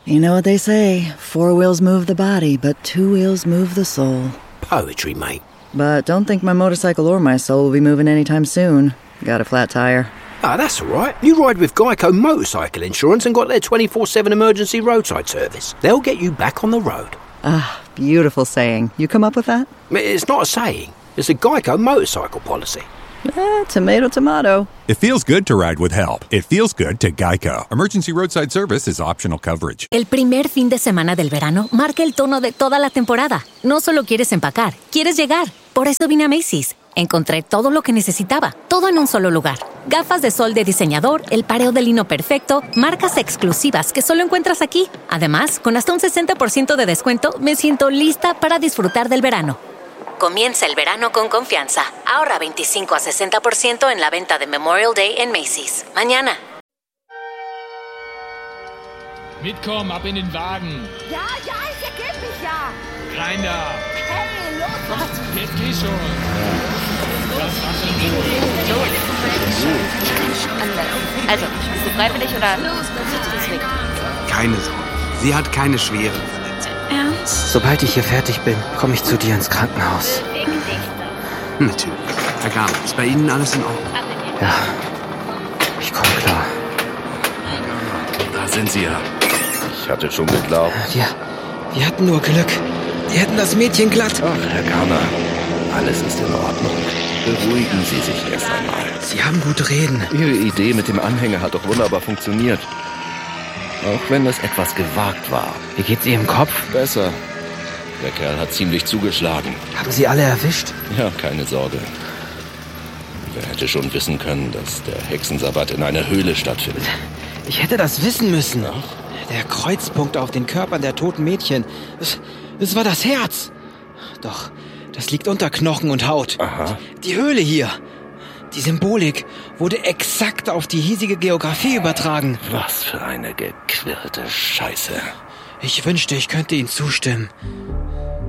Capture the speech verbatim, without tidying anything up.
You know what they say, four wheels move the body, but two wheels move the soul. Poetry, mate. But don't think my motorcycle or my soul will be moving anytime soon. Got a flat tire. Ah, that's all right. You ride with Geico Motorcycle Insurance and got their twenty-four seven emergency roadside service. They'll get you back on the road. Ah, beautiful saying. You come up with that? It's not a saying. It's a Geico motorcycle policy. Eh, tomato, tomato. It feels good to ride with help. It feels good to Geico. Emergency roadside service is optional coverage. El primer fin de semana del verano marca el tono de toda la temporada. No solo quieres empacar, quieres llegar. Por eso vine a Macy's. Encontré todo lo que necesitaba, todo en un solo lugar. Gafas de sol de diseñador, el pareo de lino perfecto, marcas exclusivas que solo encuentras aquí. Además, con hasta un sesenta por ciento de descuento, me siento lista para disfrutar del verano. Comienza el verano con confianza. Ahorra veinticinco a sesenta por ciento en la venta de Memorial Day en Macy's. Mañana. Mitkommen, ab in den Wagen. Ja, ja, ich ergebe mich ja. Rein da. Hey, los. Was? Jetzt geh schon. Das war schon so. Also, bist du freiwillig oder sitzt du deswegen? Keine Sorge. Sie hat keine schweren Verletzungen. Ernst? Sobald ich hier fertig bin, komme ich zu dir ins Krankenhaus. Natürlich. Herr Garner, ist bei Ihnen alles in Ordnung? Ja, ich komme klar. Da sind Sie ja. Ich hatte schon geglaubt. Wir, wir hatten nur Glück. Die hätten das Mädchen glatt. Ach, Herr Garner, alles ist in Ordnung. Beruhigen Sie sich erst einmal. Sie haben gut reden. Ihre Idee mit dem Anhänger hat doch wunderbar funktioniert. Auch wenn es etwas gewagt war. Wie geht's Ihrem Kopf? Besser. Der Kerl hat ziemlich zugeschlagen. Haben Sie alle erwischt? Ja, keine Sorge. Wer hätte schon wissen können, dass der Hexensabbat in einer Höhle stattfindet? Ich hätte das wissen müssen. Ach? Der Kreuzpunkt auf den Körpern der toten Mädchen. Es, es war das Herz. Doch, das liegt unter Knochen und Haut. Aha. Die Höhle hier. Die Symbolik wurde exakt auf die hiesige Geografie übertragen. Was für eine gequirlte Scheiße. Ich wünschte, ich könnte Ihnen zustimmen.